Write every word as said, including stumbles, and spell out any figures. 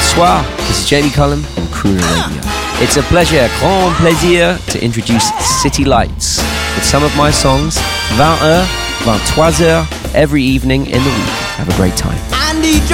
Bonsoir, this is Jamie Cullum on Crooner Radio. It's a pleasure, grand plaisir, to introduce City Lights with some of my songs, twenty heures, twenty-trois heures, every evening in the week. Have a great time. Andy